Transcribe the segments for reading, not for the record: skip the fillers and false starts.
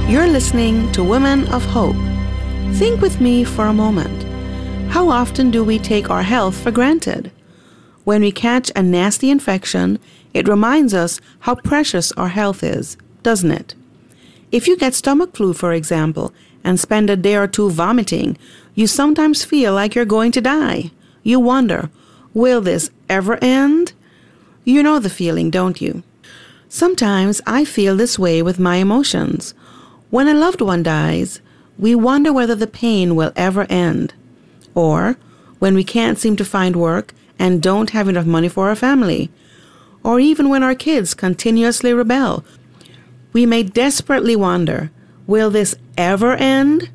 You're listening to Women of Hope. Think with me for a moment. How often do we take our health for granted? When we catch a nasty infection, it reminds us how precious our health is, doesn't it? If you get stomach flu, for example, and spend a day or two vomiting, you sometimes feel like you're going to die. You wonder, will this ever end? You know the feeling, don't you? Sometimes I feel this way with my emotions. When a loved one dies, we wonder whether the pain will ever end. Or when we can't seem to find work and don't have enough money for our family. Or even when our kids continuously rebel. We may desperately wonder, will this ever end?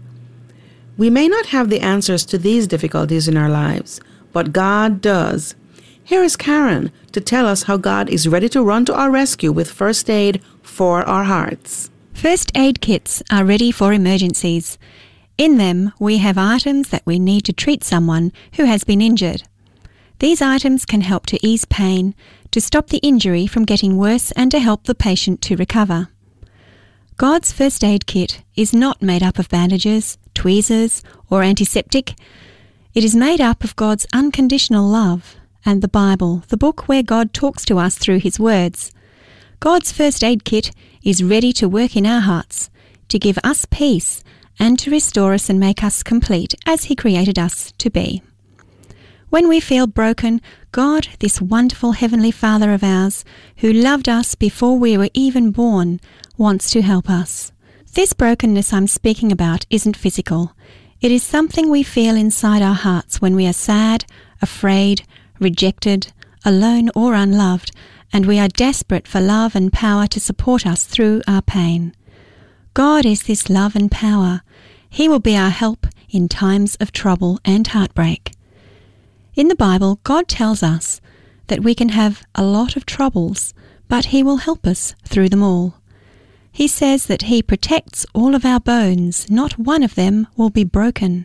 We may not have the answers to these difficulties in our lives, but God does. Here is Karen to tell us how God is ready to run to our rescue with first aid for our hearts. First aid kits are ready for emergencies. In them, we have items that we need to treat someone who has been injured. These items can help to ease pain, to stop the injury from getting worse, and to help the patient to recover. God's first aid kit is not made up of bandages, tweezers, or antiseptic. It is made up of God's unconditional love and the Bible, the book where God talks to us through His words. God's first aid kit is ready to work in our hearts, to give us peace, and to restore us and make us complete as He created us to be. When we feel broken, God, this wonderful Heavenly Father of ours, who loved us before we were even born, wants to help us. This brokenness I'm speaking about isn't physical. It is something we feel inside our hearts when we are sad, afraid, rejected, alone or unloved, and we are desperate for love and power to support us through our pain. God is this love and power. He will be our help in times of trouble and heartbreak. In the Bible, God tells us that we can have a lot of troubles, but He will help us through them all. He says that He protects all of our bones, not one of them will be broken.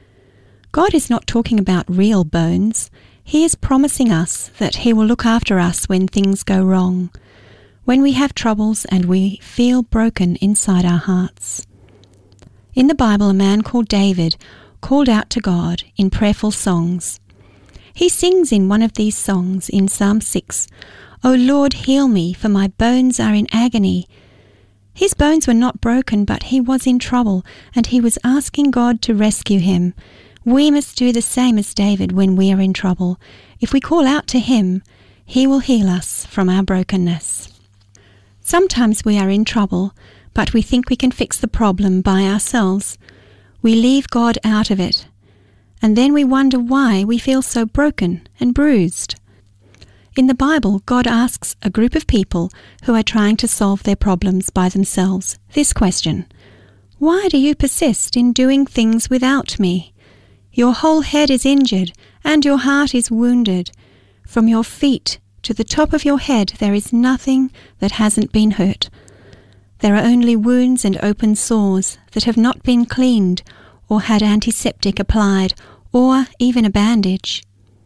God is not talking about real bones. He is promising us that He will look after us when things go wrong, when we have troubles and we feel broken inside our hearts. In the Bible, a man called David called out to God in prayerful songs. He sings in one of these songs in Psalm 6, "O Lord, heal me, for my bones are in agony." His bones were not broken, but he was in trouble, and he was asking God to rescue him. We must do the same as David when we are in trouble. If we call out to Him, He will heal us from our brokenness. Sometimes we are in trouble, but we think we can fix the problem by ourselves. We leave God out of it, and then we wonder why we feel so broken and bruised. In the Bible, God asks a group of people who are trying to solve their problems by themselves this question: "Why do you persist in doing things without me? Your whole head is injured, and your heart is wounded. From your feet to the top of your head there is nothing that hasn't been hurt. There are only wounds and open sores that have not been cleaned or had antiseptic applied, or even a bandage."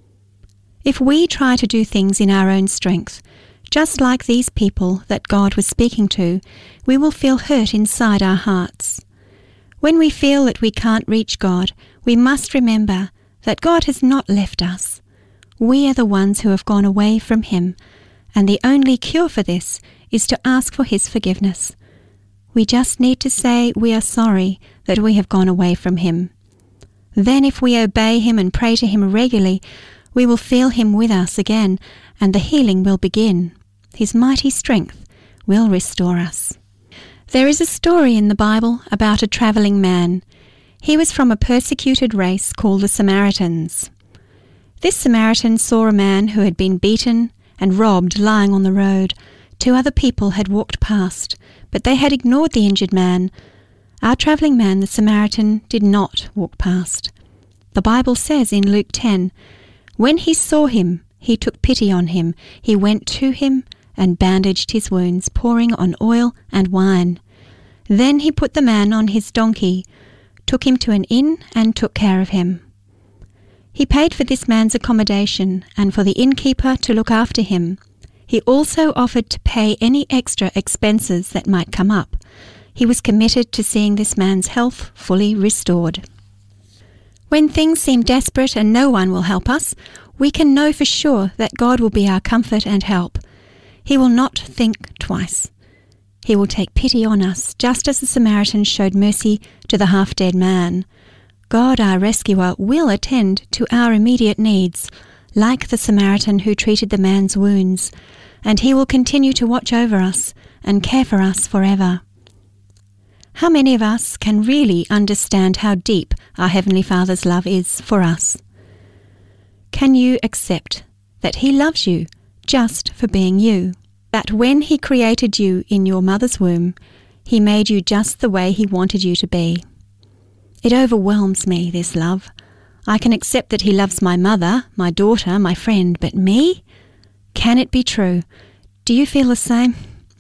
If we try to do things in our own strength, just like these people that God was speaking to, we will feel hurt inside our hearts. When we feel that we can't reach God, we must remember that God has not left us. We are the ones who have gone away from Him, and the only cure for this is to ask for His forgiveness. We just need to say we are sorry that we have gone away from Him. Then if we obey Him and pray to Him regularly, we will feel Him with us again, and the healing will begin. His mighty strength will restore us. There is a story in the Bible about a travelling man. He was from a persecuted race called the Samaritans. This Samaritan saw a man who had been beaten and robbed lying on the road. 2 other people had walked past, but they had ignored the injured man. Our travelling man, the Samaritan, did not walk past. The Bible says in Luke 10, "When he saw him, he took pity on him. He went to him and bandaged his wounds, pouring on oil and wine. Then he put the man on his donkey, took him to an inn and took care of him." He paid for this man's accommodation and for the innkeeper to look after him. He also offered to pay any extra expenses that might come up. He was committed to seeing this man's health fully restored. When things seem desperate and no one will help us, we can know for sure that God will be our comfort and help. He will not think twice. He will take pity on us, just as the Samaritan showed mercy to the half-dead man. God, our rescuer, will attend to our immediate needs, like the Samaritan who treated the man's wounds, and he will continue to watch over us and care for us forever. How many of us can really understand how deep our Heavenly Father's love is for us? Can you accept that He loves you just for being you? That when He created you in your mother's womb, He made you just the way He wanted you to be? It overwhelms me, this love. I can accept that He loves my mother, my daughter, my friend, but me? Can it be true? Do you feel the same?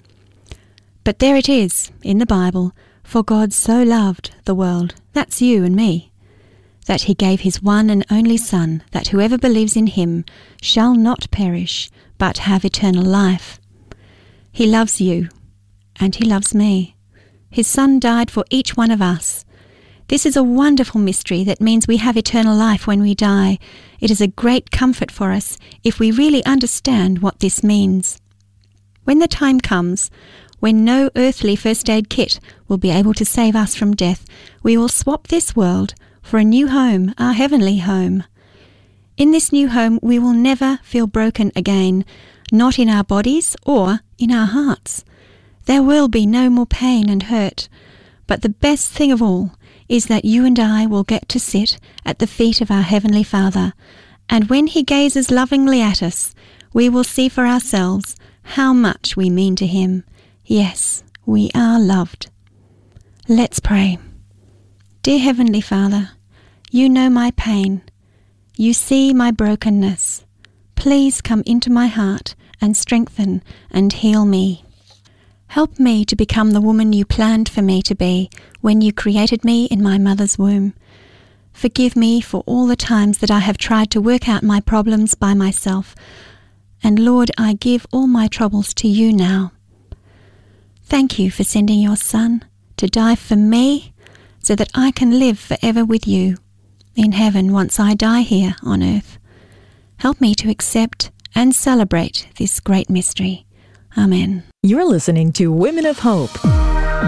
But there it is, in the Bible, for God so loved the world, that's you and me, that He gave His one and only Son, that whoever believes in Him shall not perish, but have eternal life. He loves you, and He loves me. His Son died for each one of us. This is a wonderful mystery that means we have eternal life when we die. It is a great comfort for us if we really understand what this means. When the time comes, when no earthly first aid kit will be able to save us from death, we will swap this world for a new home, our heavenly home. In this new home, we will never feel broken again, not in our bodies or in our hearts. There will be no more pain and hurt. But the best thing of all is that you and I will get to sit at the feet of our Heavenly Father, and when He gazes lovingly at us, we will see for ourselves how much we mean to Him. Yes, we are loved. Let's pray. Dear Heavenly Father, You know my pain. You see my brokenness. Please come into my heart and strengthen and heal me. Help me to become the woman You planned for me to be when You created me in my mother's womb. Forgive me for all the times that I have tried to work out my problems by myself. And Lord, I give all my troubles to You now. Thank You for sending Your Son to die for me so that I can live forever with You in heaven once I die here on earth. Help me to accept and celebrate this great mystery. Amen. You're listening to Women of Hope.